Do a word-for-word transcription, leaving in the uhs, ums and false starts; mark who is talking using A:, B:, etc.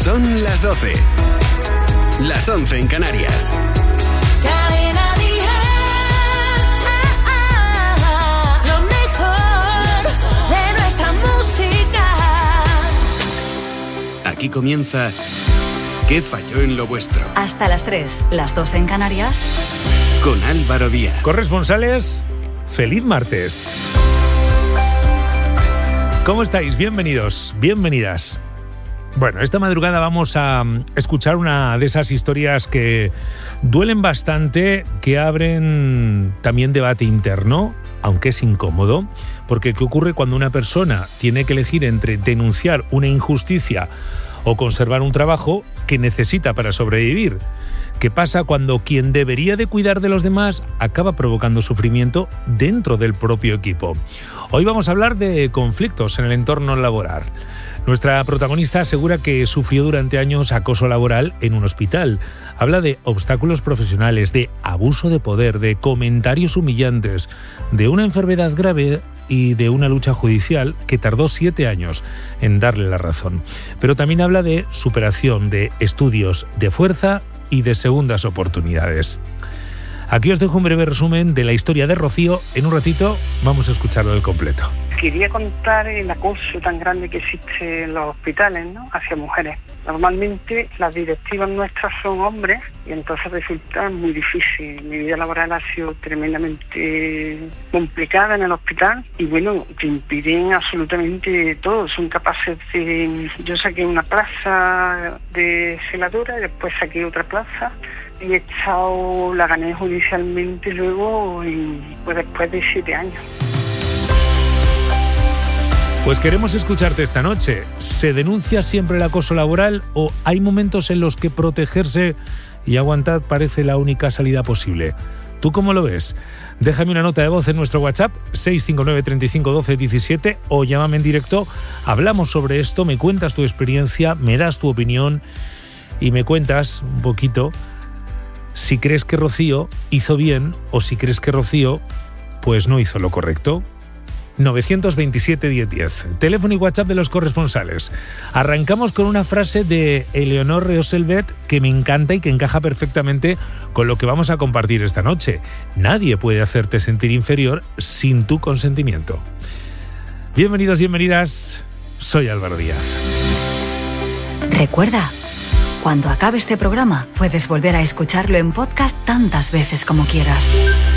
A: Son las doce. Las once en Canarias.
B: Cadena Dial, ah, ah, ah, lo mejor de nuestra música.
A: Aquí comienza ¿Qué falló en lo vuestro?
C: Hasta las tres, las dos en Canarias.
A: Con Álvaro Díaz.
D: Corresponsales, feliz martes. ¿Cómo estáis? Bienvenidos, bienvenidas. Bueno, esta madrugada vamos a escuchar una de esas historias que duelen bastante, que abren también debate interno, aunque es incómodo, porque ¿qué ocurre cuando una persona tiene que elegir entre denunciar una injusticia o conservar un trabajo que necesita para sobrevivir? ¿Qué pasa cuando quien debería de cuidar de los demás acaba provocando sufrimiento dentro del propio equipo? Hoy vamos a hablar de conflictos en el entorno laboral. Nuestra protagonista asegura que sufrió durante años acoso laboral en un hospital. Habla de obstáculos profesionales, de abuso de poder, de comentarios humillantes, de una enfermedad grave y de una lucha judicial que tardó siete años en darle la razón. Pero también habla de superación, de estudios, de fuerza y de segundas oportunidades. Aquí os dejo un breve resumen de la historia de Rocío. En un ratito vamos a escucharlo al completo.
E: Quería contar el acoso tan grande que existe en los hospitales, ¿no?, hacia mujeres. Normalmente las directivas nuestras son hombres y entonces resulta muy difícil. Mi vida laboral ha sido tremendamente complicada en el hospital y bueno, te impiden absolutamente todo. Son capaces de... Yo saqué una plaza de celadora y después saqué otra plaza y he estado, la gané judicialmente luego y pues después de siete años.
D: Pues queremos escucharte esta noche. ¿Se denuncia siempre el acoso laboral o hay momentos en los que protegerse y aguantar parece la única salida posible? ¿Tú cómo lo ves? Déjame una nota de voz en nuestro WhatsApp seis cinco nueve, treinta y cinco, doce, diecisiete o llámame en directo. Hablamos sobre esto, me cuentas tu experiencia, me das tu opinión y me cuentas un poquito si crees que Rocío hizo bien o si crees que Rocío pues no hizo lo correcto. nueve dos siete, diez diez. Teléfono y WhatsApp de los corresponsales. Arrancamos con una frase de Eleonor Roosevelt que me encanta y que encaja perfectamente con lo que vamos a compartir esta noche. Nadie puede hacerte sentir inferior sin tu consentimiento. Bienvenidos, bienvenidas. Soy Álvaro Díaz.
C: Recuerda, cuando acabe este programa puedes volver a escucharlo en podcast tantas veces como quieras.